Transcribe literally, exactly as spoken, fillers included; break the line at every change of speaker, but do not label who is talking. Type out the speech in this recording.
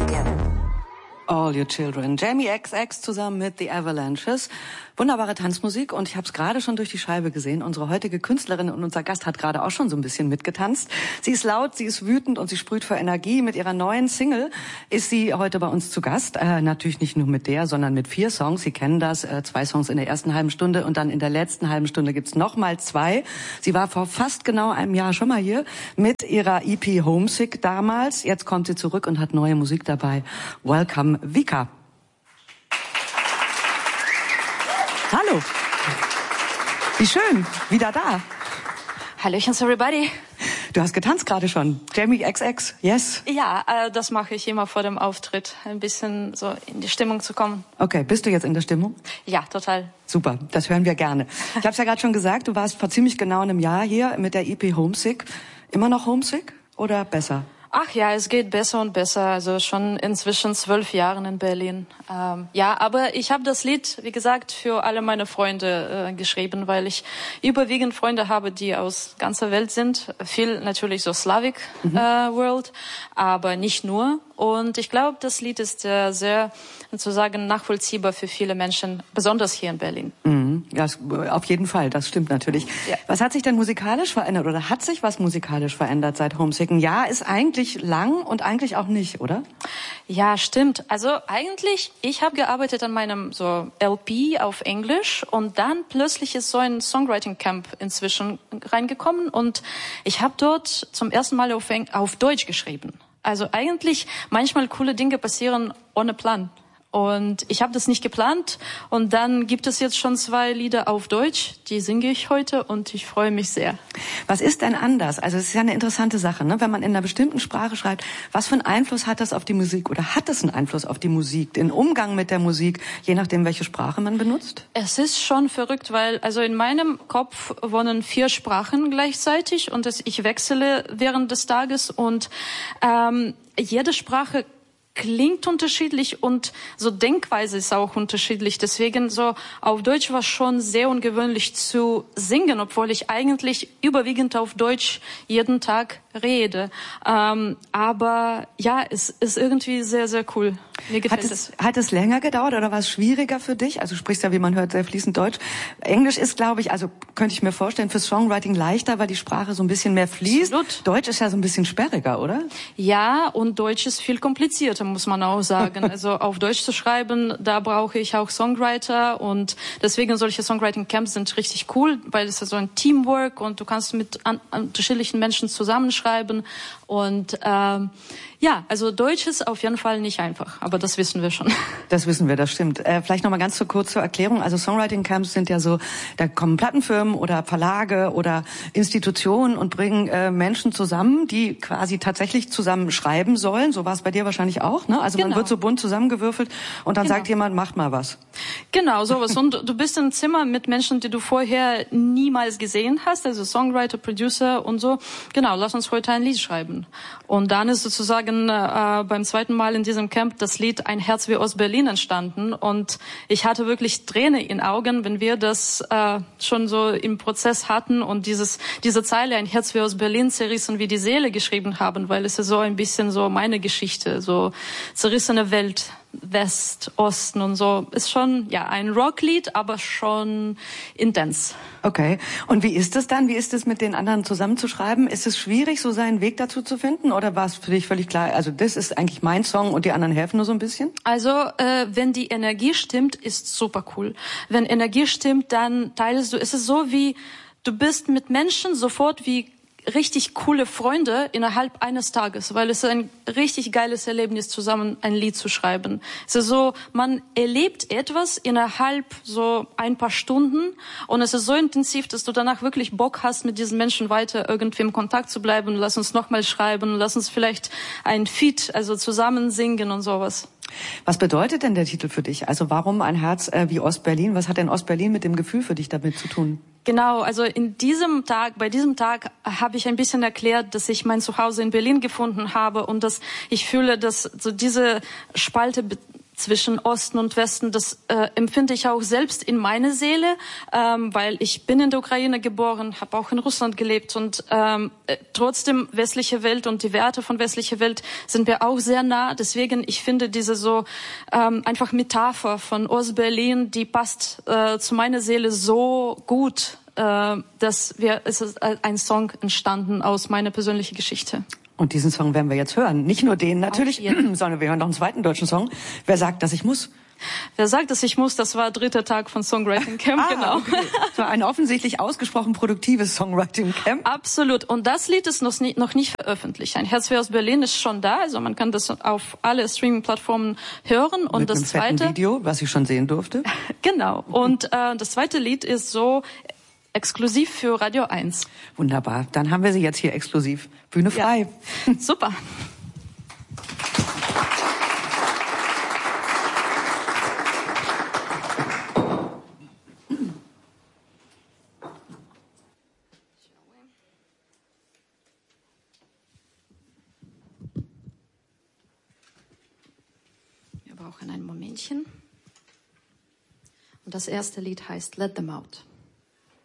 together.
All Your Children. Jamie X X zusammen mit The Avalanches. Wunderbare Tanzmusik und ich habe es gerade schon durch die Scheibe gesehen. Unsere heutige Künstlerin und unser Gast hat gerade auch schon so ein bisschen mitgetanzt. Sie ist laut, sie ist wütend und sie sprüht vor Energie. Mit ihrer neuen Single ist sie heute bei uns zu Gast. Äh, natürlich nicht nur mit der, sondern mit vier Songs. Sie kennen das. Äh, zwei Songs in der ersten halben Stunde und dann in der letzten halben Stunde gibt's noch mal zwei. Sie war vor fast genau einem Jahr schon mal hier mit ihrer E P Homesick damals. Jetzt kommt sie zurück und hat neue Musik dabei. Welcome, Vika. Hallo. Wie schön, wieder da.
Hallöchen, everybody.
Du hast getanzt gerade schon. Jamie X X, yes?
Ja, äh, das mache ich immer vor dem Auftritt, ein bisschen so in die Stimmung zu kommen.
Okay, bist du jetzt in der Stimmung?
Ja, total.
Super, das hören wir gerne. Ich habe es ja gerade schon gesagt, du warst vor ziemlich genau einem Jahr hier mit der E P Homesick. Immer noch Homesick oder besser?
Ach ja, es geht besser und besser. Also schon inzwischen zwölf Jahren in Berlin. Ähm, ja, aber ich habe das Lied, wie gesagt, für alle meine Freunde äh, geschrieben, weil ich überwiegend Freunde habe, die aus ganzer Welt sind. Viel natürlich so Slavic mhm. äh, World, aber nicht nur. Und ich glaube, das Lied ist äh, sehr, sozusagen, nachvollziehbar für viele Menschen, besonders hier in Berlin.
Mhm. Ja, auf jeden Fall, das stimmt natürlich. Ja. Was hat sich denn musikalisch verändert oder hat sich was musikalisch verändert seit Homesick? Ein Jahr ist eigentlich lang und eigentlich auch nicht, oder?
Ja, stimmt. Also eigentlich, ich habe gearbeitet an meinem so L P auf Englisch und dann plötzlich ist so ein Songwriting Camp inzwischen reingekommen und ich habe dort zum ersten Mal auf, Eng- auf Deutsch geschrieben. Also eigentlich manchmal coole Dinge passieren ohne Plan. Und ich habe das nicht geplant. Und dann gibt es jetzt schon zwei Lieder auf Deutsch, die singe ich heute und ich freue mich sehr.
Was ist denn anders? Also es ist ja eine interessante Sache, ne? Wenn man in einer bestimmten Sprache schreibt, was für einen Einfluss hat das auf die Musik oder hat es einen Einfluss auf die Musik, den Umgang mit der Musik, je nachdem, welche Sprache man benutzt?
Es ist schon verrückt, weil also in meinem Kopf wohnen vier Sprachen gleichzeitig und das, ich wechsle während des Tages und ähm, jede Sprache klingt unterschiedlich und so Denkweise ist auch unterschiedlich. Deswegen so auf Deutsch war schon sehr ungewöhnlich zu singen, obwohl ich eigentlich überwiegend auf Deutsch jeden Tag rede. Ähm, aber ja, es ist irgendwie sehr, sehr cool. Mir gefällt
hat es.
es.
Hat es länger gedauert oder war es schwieriger für dich? Also du sprichst ja, wie man hört, sehr fließend Deutsch. Englisch ist, glaube ich, also könnte ich mir vorstellen, fürs Songwriting leichter, weil die Sprache so ein bisschen mehr fließt.
Absolut.
Deutsch ist ja so ein bisschen sperriger, oder?
Ja, und Deutsch ist viel komplizierter, muss man auch sagen. Also auf Deutsch zu schreiben, da brauche ich auch Songwriter und deswegen solche Songwriting-Camps sind richtig cool, weil es ist so ein Teamwork und du kannst mit an, unterschiedlichen Menschen zusammenschreiben und ähm, ja, also Deutsch ist auf jeden Fall nicht einfach, aber das wissen wir schon.
Das wissen wir, das stimmt. Äh, vielleicht noch mal ganz so kurz zur Erklärung. Also Songwriting-Camps sind ja so, da kommen Plattenfirmen oder Verlage oder Institutionen und bringen äh, Menschen zusammen, die quasi tatsächlich zusammen schreiben sollen. So war es bei dir wahrscheinlich auch, ne? Also genau. Man wird so bunt zusammengewürfelt und dann genau. sagt jemand, macht mal was.
Genau, sowas. Und du bist im Zimmer mit Menschen, die du vorher niemals gesehen hast, also Songwriter, Producer und so. Genau, lass uns heute ein Lied schreiben. Und dann ist sozusagen äh, beim zweiten Mal in diesem Camp das Lied Ein Herz wie Ostberlin entstanden. Und ich hatte wirklich Tränen in Augen, wenn wir das äh, schon so im Prozess hatten und dieses diese Zeile Ein Herz wie Ostberlin zerrissen wie die Seele geschrieben haben, weil es ist so ein bisschen so meine Geschichte, so zerrissene Welt. West, Osten und so. Ist schon, ja, ein Rocklied, aber schon intens.
Okay. Und wie ist es dann? Wie ist es mit den anderen zusammenzuschreiben? Ist es schwierig, so seinen Weg dazu zu finden? Oder war es für dich völlig klar, also das ist eigentlich mein Song und die anderen helfen nur so ein bisschen?
Also, äh, wenn die Energie stimmt, ist super cool. Wenn Energie stimmt, dann teilst du, es ist so wie, du bist mit Menschen sofort wie richtig coole Freunde innerhalb eines Tages, weil es ist ein richtig geiles Erlebnis, zusammen ein Lied zu schreiben. Es ist so, man erlebt etwas innerhalb so ein paar Stunden und es ist so intensiv, dass du danach wirklich Bock hast, mit diesen Menschen weiter irgendwie im Kontakt zu bleiben. Lass uns nochmal schreiben, lass uns vielleicht ein Feat, also zusammen singen und sowas.
Was bedeutet denn der Titel für dich? Also warum ein Herz äh, wie Ostberlin? Was hat denn Ostberlin mit dem Gefühl für dich damit zu tun?
Genau, also in diesem Tag, bei diesem Tag habe ich ein bisschen erklärt, dass ich mein Zuhause in Berlin gefunden habe und dass ich fühle, dass so diese Spalte zwischen Osten und Westen, das äh, empfinde ich auch selbst in meine Seele, ähm, weil ich bin in der Ukraine geboren, habe auch in Russland gelebt und ähm, äh, trotzdem westliche Welt und die Werte von westlicher Welt sind mir auch sehr nah. Deswegen, ich finde diese so ähm, einfach Metapher von Ostberlin, die passt äh, zu meiner Seele so gut, äh, dass wir, es ist ein Song entstanden aus meiner persönlichen Geschichte.
Und diesen Song werden wir jetzt hören. Nicht nur den natürlich, sondern wir hören noch einen zweiten deutschen Song. Wer sagt, dass ich muss?
Wer sagt, dass ich muss, das war dritter Tag von Songwriting Camp,
ah,
genau.
Okay. Das war ein offensichtlich ausgesprochen produktives Songwriting Camp.
Absolut. Und das Lied ist noch nicht, noch nicht veröffentlicht. Ein Herz wie aus Berlin ist schon da, also man kann das auf alle Streaming-Plattformen hören. Und
Mit
das
einem
zweite
fetten Video, was ich schon sehen durfte.
Genau. Und äh, das zweite Lied ist so exklusiv für Radio eins.
Wunderbar. Dann haben wir sie jetzt hier exklusiv. Bühne frei.
Ja. Super. Wir brauchen ein Momentchen. Und das erste Lied heißt Let Them Out.